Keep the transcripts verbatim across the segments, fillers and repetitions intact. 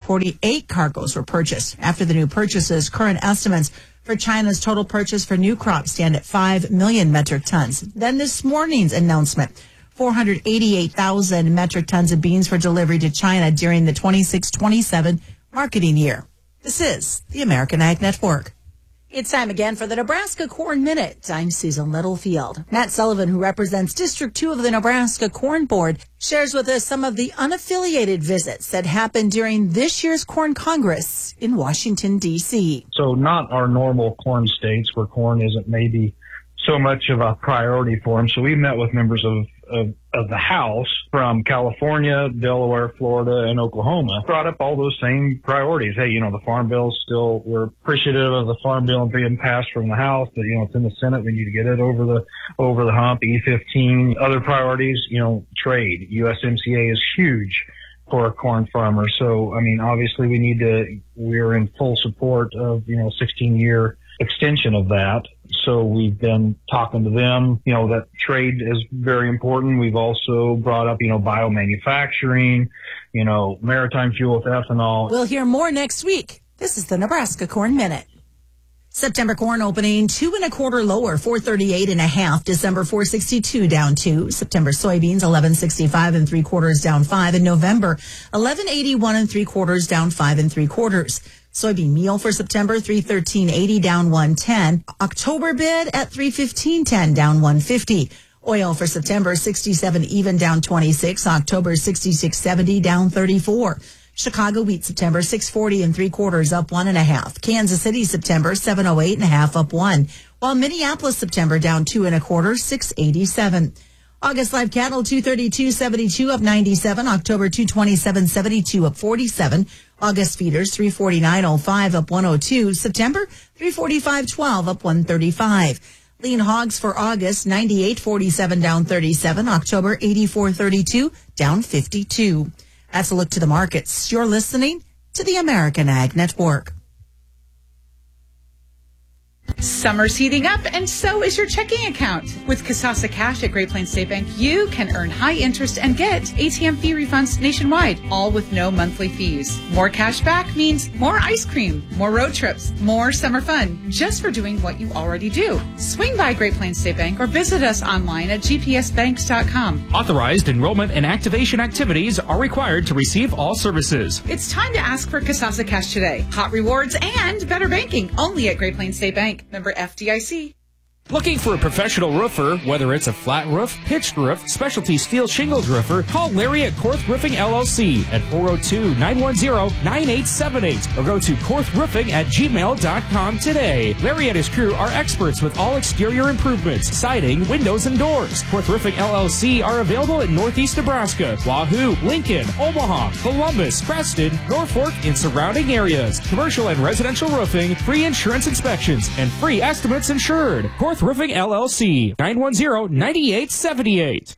forty-eight cargoes were purchased. After the new purchases, current estimates for China's total purchase for new crops stand at five million metric tons. Then this morning's announcement, four hundred eighty-eight thousand metric tons of beans for delivery to China during the twenty-six twenty-seven marketing year. This is the American Ag Network. It's time again for the Nebraska Corn Minute. I'm Susan Littlefield. Matt Sullivan, who represents District two of the Nebraska Corn Board, shares with us some of the unaffiliated visits that happened during this year's Corn Congress in Washington, D C. So not our normal corn states where corn isn't maybe so much of a priority for them. So we met with members of, of, of the House from California, Delaware, Florida, and Oklahoma. Brought up all those same priorities. Hey, you know, the Farm Bill still, we're appreciative of the Farm Bill being passed from the House, but, you know, it's in the Senate. We need to get it over the, over the hump. E fifteen, other priorities, you know, trade. U S M C A is huge for a corn farmer. So, I mean, obviously we need to, we're in full support of, you know, sixteen year extension of that. So we've been talking to them, you know, that trade is very important. We've also brought up, you know, biomanufacturing, you know, maritime fuel with ethanol. We'll hear more next week. This is the Nebraska Corn Minute. September corn opening two and a quarter lower, four thirty-eight and a half. December four sixty-two down two. September soybeans eleven sixty-five and three quarters down five. In November eleven eighty-one and three quarters down five and three quarters. Soybean meal for September three thirteen eighty down one ten. October bid at three fifteen ten down one fifty. Oil for September sixty-seven even down twenty-six. October sixty-six seventy down thirty-four. Chicago wheat September six forty and three quarters up one and a half. Kansas City September seven oh eight and a half up one. While Minneapolis September down two and a quarter, six eighty-seven. August live cattle two thirty-two seventy-two up ninety-seven. October two twenty-seven seventy-two up forty-seven. August feeders three forty-nine oh five up one oh two. September three forty-five twelve up one thirty-five. Lean hogs for August ninety-eight forty-seven down thirty-seven. October eighty-four thirty-two down fifty-two. That's a look to the markets. You're listening to the American Ag Network. Summer's heating up, and so is your checking account. With Kasasa Cash at Great Plains State Bank, you can earn high interest and get A T M fee refunds nationwide, all with no monthly fees. More cash back means more ice cream, more road trips, more summer fun, just for doing what you already do. Swing by Great Plains State Bank or visit us online at g p s banks dot com. Authorized enrollment and activation activities are required to receive all services. It's time to ask for Kasasa Cash today. Hot rewards and better banking, only at Great Plains State Bank. Member F D I C. Looking for a professional roofer, whether it's a flat roof, pitched roof, specialty steel shingles roofer, call Larry at Korth Roofing L L C at four oh two, nine one zero, nine eight seven eight or go to korth roofing at gmail dot com today. Larry and his crew are experts with all exterior improvements, siding, windows, and doors. Korth Roofing L L C are available in Northeast Nebraska, Wahoo, Lincoln, Omaha, Columbus, Preston, Norfolk, and surrounding areas. Commercial and residential roofing, free insurance inspections, and free estimates insured. Korth Roofing L L C, nine one zero, nine eight seven eight.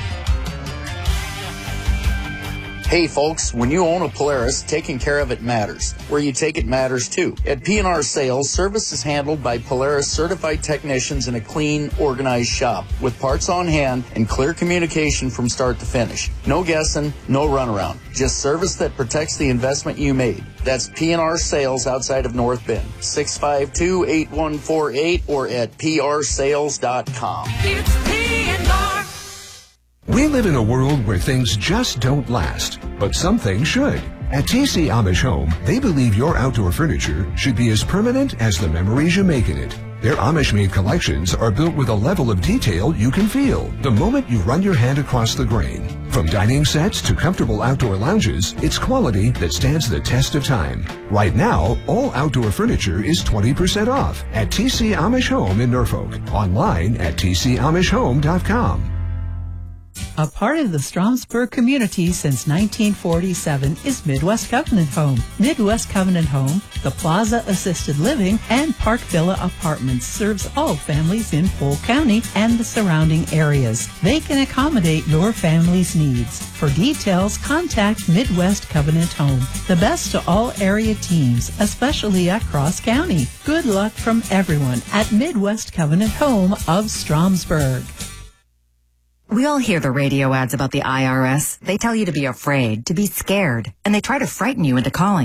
Hey folks, when you own a Polaris, taking care of it matters. Where you take it matters too. At P and R Sales, service is handled by Polaris certified technicians in a clean, organized shop with parts on hand and clear communication from start to finish. No guessing, no runaround. Just service that protects the investment you made. That's P and R Sales outside of North Bend. six five two, eight one four eight or at p r sales dot com. It's P and R. We live in a world where things just don't last, but some things should. At T C Amish Home, they believe your outdoor furniture should be as permanent as the memories you make in it. Their Amish-made collections are built with a level of detail you can feel the moment you run your hand across the grain. From dining sets to comfortable outdoor lounges, it's quality that stands the test of time. Right now, all outdoor furniture is twenty percent off at T C Amish Home in Norfolk. Online at t c amish home dot com. A part of the Stromsburg community since nineteen forty-seven is Midwest Covenant Home. Midwest Covenant Home, the Plaza Assisted Living, and Park Villa Apartments serves all families in Polk County and the surrounding areas. They can accommodate your family's needs. For details, contact Midwest Covenant Home. The best to all area teams, especially across county. Good luck from everyone at Midwest Covenant Home of Stromsburg. We all hear the radio ads about the I R S. They tell you to be afraid, to be scared, and they try to frighten you into calling.